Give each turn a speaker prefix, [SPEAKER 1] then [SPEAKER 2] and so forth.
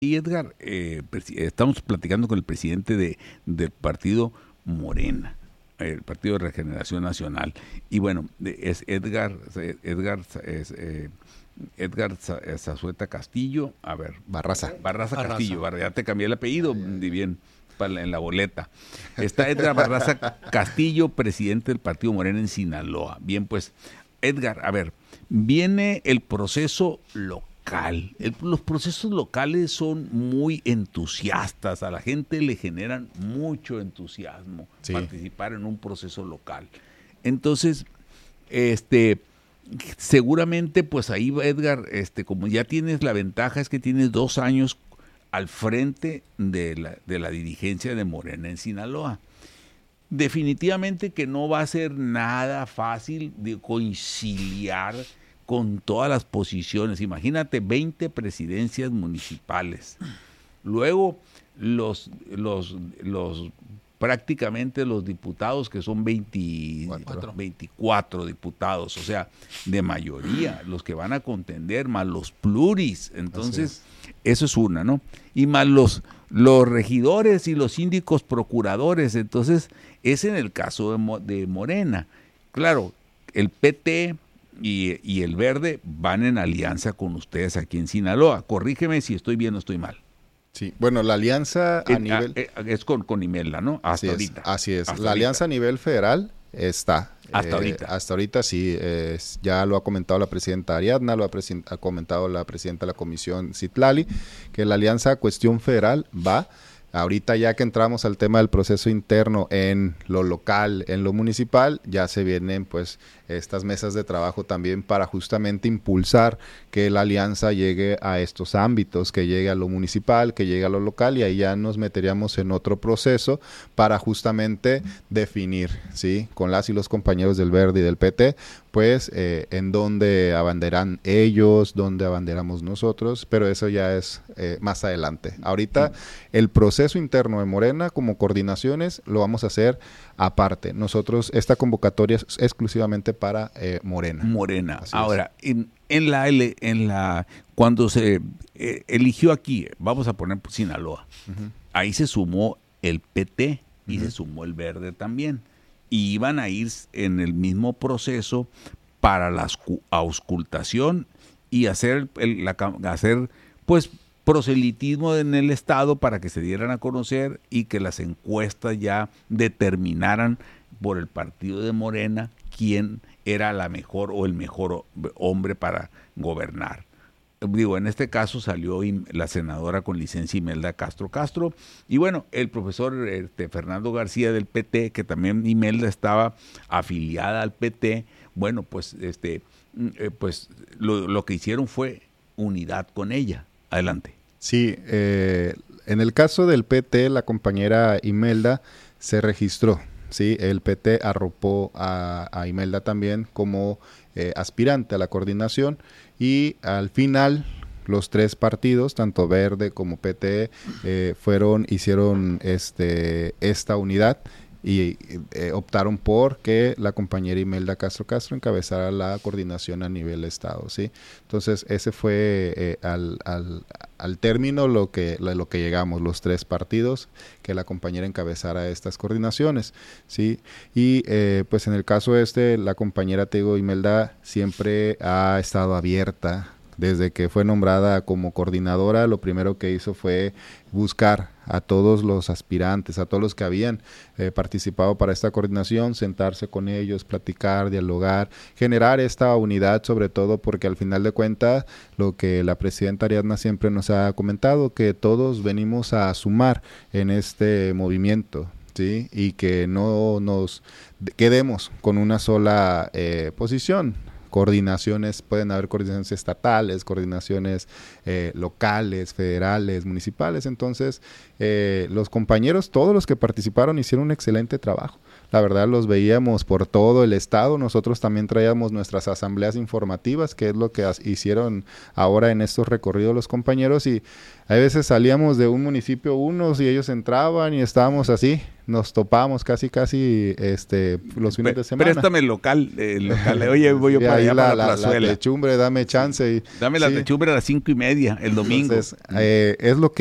[SPEAKER 1] Y Edgar, estamos platicando con el presidente del partido Morena, el Partido de Regeneración Nacional. Y bueno, es Edgar Zazueta Castillo, a ver. Barraza Castillo, ya te cambié el apellido, bien, en la boleta. Está Edgar Barraza Castillo, presidente del Partido Morena en Sinaloa. Bien, pues, Edgar, a ver, viene el proceso local. Los procesos locales son muy entusiastas, a la gente le generan mucho entusiasmo participar en un proceso local. Entonces, seguramente pues ahí va Edgar, como ya tienes la ventaja es que tienes 2 años al frente de la dirigencia de Morena en Sinaloa. Definitivamente que no va a ser nada fácil de conciliar con todas las posiciones. Imagínate 20 presidencias municipales. Luego prácticamente los diputados, que son 24 diputados, o sea, de mayoría, los que van a contender, más los pluris. Entonces, eso es una, ¿no? Y más los regidores y los síndicos procuradores. Entonces, es en el caso de Morena. Claro, el PT y el Verde van en alianza con ustedes aquí en Sinaloa. Corrígeme si estoy bien o estoy mal.
[SPEAKER 2] Sí, bueno, la alianza a nivel...
[SPEAKER 1] es con Imelda, ¿no? Hasta ahorita.
[SPEAKER 2] Así es. La alianza a nivel federal está.
[SPEAKER 1] Hasta ahorita.
[SPEAKER 2] Hasta ahorita sí. Ya lo ha comentado la presidenta Ariadna, ha comentado la presidenta de la comisión Citlali, que la alianza a cuestión federal va. Ahorita ya que entramos al tema del proceso interno en lo local, en lo municipal, ya se vienen pues estas mesas de trabajo también para justamente impulsar que la alianza llegue a estos ámbitos, que llegue a lo municipal, que llegue a lo local, y ahí ya nos meteríamos en otro proceso para justamente definir, ¿sí? Con las y los compañeros del Verde y del PT, pues en dónde abanderan ellos, dónde abanderamos nosotros, pero eso ya es más adelante. Ahorita el proceso interno de Morena como coordinaciones lo vamos a hacer aparte. Nosotros, esta convocatoria es exclusivamente para Morena.
[SPEAKER 1] Así ahora, cuando se eligió aquí, vamos a poner Sinaloa, ahí se sumó el PT y se sumó el Verde también. Y iban a ir en el mismo proceso para la auscultación y hacer pues proselitismo en el estado para que se dieran a conocer y que las encuestas ya determinaran por el partido de Morena quién era la mejor o el mejor hombre para gobernar. Digo, en este caso salió la senadora con licencia Imelda Castro, y bueno, el profesor Fernando García del PT, que también Imelda estaba afiliada al PT. Bueno, pues pues lo que hicieron fue unidad con ella. Adelante.
[SPEAKER 2] Sí, en el caso del PT, la compañera Imelda se registró, ¿sí? El PT arropó a Imelda también como aspirante a la coordinación, y al final los 3 partidos, tanto Verde como PT, hicieron esta unidad y optaron por que la compañera Imelda Castro encabezara la coordinación a nivel estado, ¿sí? Entonces ese fue al término lo que llegamos, los 3 partidos, que la compañera encabezara estas coordinaciones, ¿sí? Y pues en el caso la compañera, te digo, Imelda siempre ha estado abierta. Desde que fue nombrada como coordinadora, lo primero que hizo fue buscar a todos los aspirantes, a todos los que habían participado para esta coordinación, sentarse con ellos, platicar, dialogar, generar esta unidad, sobre todo porque al final de cuentas, lo que la presidenta Ariadna siempre nos ha comentado, que todos venimos a sumar en este movimiento, ¿sí? Y que no nos quedemos con una sola posición. Coordinaciones, pueden haber coordinaciones estatales, coordinaciones locales, federales, municipales. Entonces, los compañeros, todos los que participaron, hicieron un excelente trabajo. La verdad, los veíamos por todo el estado. Nosotros también traíamos nuestras asambleas informativas, que es lo que hicieron ahora en estos recorridos los compañeros, y a veces salíamos de un municipio unos y ellos entraban y estábamos así, nos topamos casi los fines de semana.
[SPEAKER 1] Préstame el local. Oye, voy yo para allá para la plazuela.
[SPEAKER 2] La techumbre, dame chance.
[SPEAKER 1] Dame la techumbre a las 5:30 el domingo.
[SPEAKER 2] Entonces, es lo que